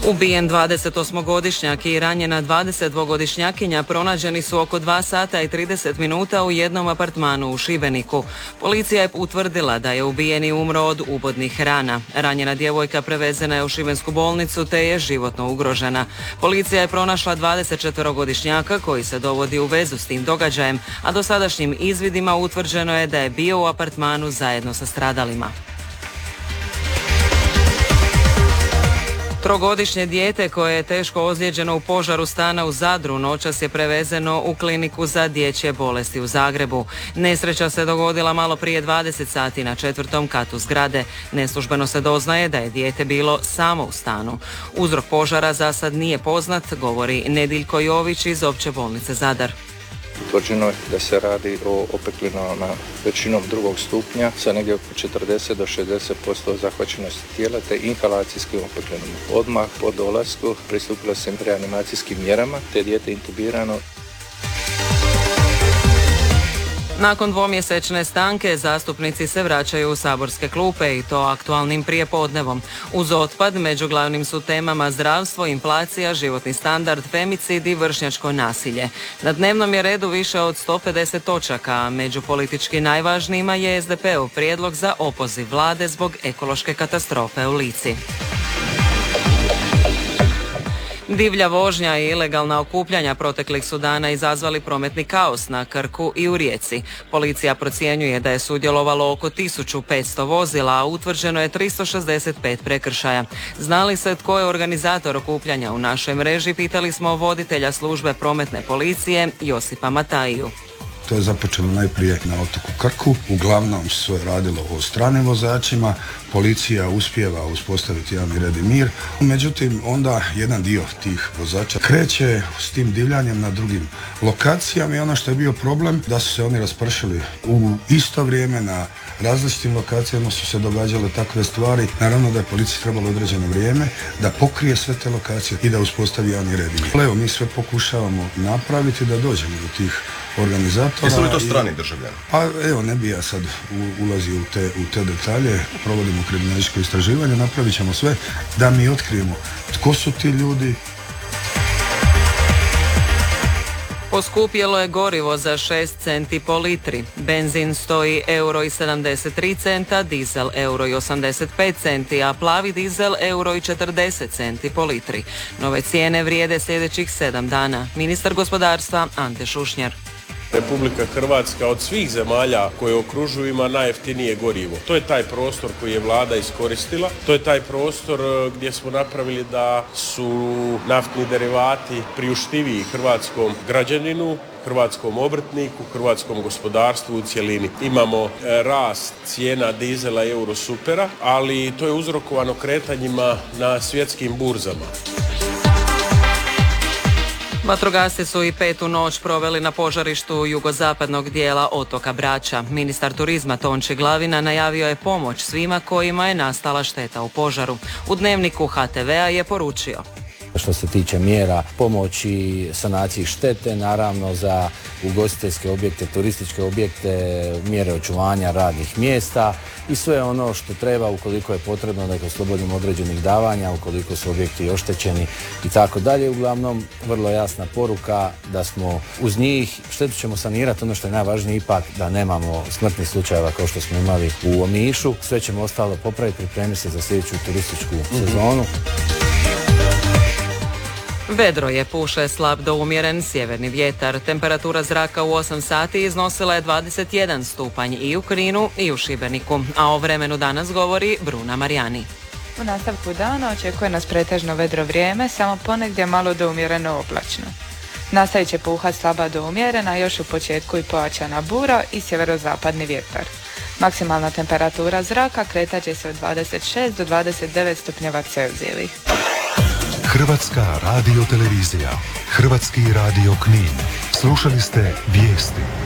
Ubijen 28-godišnjak i ranjena 22-godišnjakinja pronađeni su oko 2 sata i 30 minuta u jednom apartmanu u Šibeniku. Policija je utvrdila da je ubijeni umro od ubodnih rana. Ranjena djevojka prevezena je u šibensku bolnicu te je životno ugrožena. Policija je pronašla 24-godišnjaka koji se dovodi u vezu s tim događajem, a dosadašnjim izvidima utvrđeno je da je bio u apartmanu zajedno sa stradalima. Trogodišnje dijete koje je teško ozlijeđeno u požaru stana u Zadru noćas je prevezeno u kliniku za dječje bolesti u Zagrebu. Nesreća se dogodila malo prije 20 sati na 4. katu zgrade. Neslužbeno se doznaje da je dijete bilo samo u stanu. Uzrok požara za sad nije poznat, govori Nediljko Jović iz Opće bolnice Zadar. Utvrđeno je da se radi o opeklinama većinom 2. stupnja sa negdje oko 40 do 60% zahvaćenosti tijela te inhalacijskim opeklinom. Odmah po dolasku pristupilo se reanimacijskim mjerama te dijete intubirano. Nakon 2-mjesečne stanke zastupnici se vraćaju u saborske klupe i to aktualnim prijepodnevom. Uz otpad među glavnim su temama zdravstvo, inflacija, životni standard, femicid i vršnjačko nasilje. Na dnevnom je redu više od 150 točaka, a među politički najvažnijima je SDP-ov prijedlog za opoziv vlade zbog ekološke katastrofe u Lici. Divlja vožnja i ilegalna okupljanja proteklih su dana izazvali prometni kaos na Krku i u Rijeci. Policija procjenjuje da je sudjelovalo oko 1500 vozila, a utvrđeno je 365 prekršaja. Znali se tko je organizator okupljanja u našoj mreži, pitali smo voditelja službe prometne policije Josipa Matajiju. To je započelo najprije na otoku Krku, uglavnom se radilo o stranim vozačima, policija uspijeva uspostaviti javni red i mir, međutim onda jedan dio tih vozača kreće s tim divljanjem na drugim lokacijama i ono što je bio problem da su se oni raspršili u isto vrijeme na različitim lokacijama su se događale takve stvari. Naravno da je policiji trebalo određeno vrijeme da pokrije sve te lokacije i da uspostavi javni red i mir. Evo, mi sve pokušavamo napraviti da dođemo do tih organizatora. Jesu li to strani državljani? Pa evo, ne bi ja sad ulazio u te detalje, provodimo kriminalističko istraživanje, napravit ćemo sve da mi otkrijemo tko su ti ljudi. Poskupjelo je gorivo za 6 centi po litri. Benzin stoji €1,73, dizel €1,85, a plavi dizel €1,40 po litri. Nove cijene vrijede sljedećih 7 dana. Ministar gospodarstva Ante Šušnjar. Republika Hrvatska od svih zemalja koje okružuju ima najjeftinije gorivo. To je taj prostor koji je vlada iskoristila. To je taj prostor gdje smo napravili da su naftni derivati priuštiviji hrvatskom građaninu, hrvatskom obrtniku, hrvatskom gospodarstvu u cjelini. Imamo rast cijena dizela i eurosupera, ali to je uzrokovano kretanjima na svjetskim burzama. Vatrogasci su i 5. noć proveli na požarištu jugozapadnog dijela otoka Brača. Ministar turizma Tonči Glavina najavio je pomoć svima kojima je nastala šteta u požaru. U dnevniku HTV-a je poručio: što se tiče mjera pomoći sanaciji štete, naravno za ugostiteljske objekte, turističke objekte, mjere očuvanja radnih mjesta i sve ono što treba ukoliko je potrebno da ih oslobodimo određenih davanja, ukoliko su objekti oštećeni i tako dalje. Uglavnom, vrlo jasna poruka da smo uz njih, štetu ćemo sanirati, ono što je najvažnije ipak da nemamo smrtnih slučajeva kao što smo imali u Omišu. Sve ćemo ostalo popraviti, pripremiti se za sljedeću turističku sezonu. Vedro je, puše slab do umjeren sjeverni vjetar. Temperatura zraka u 8 sati iznosila je 21 stupanj i u Kninu i u Šibeniku. A o vremenu danas govori Bruna Marijani. U nastavku dana očekuje nas pretežno vedro vrijeme, samo ponegdje malo do umjereno oblačno. Nastavit će puhat slaba do umjerena, još u početku i pojačana bura i sjeverozapadni vjetar. Maksimalna temperatura zraka kretat će se od 26 do 29 stupnjeva Celzijevih. Hrvatska radiotelevizija, Hrvatski radio Knin. Slušali ste vijesti.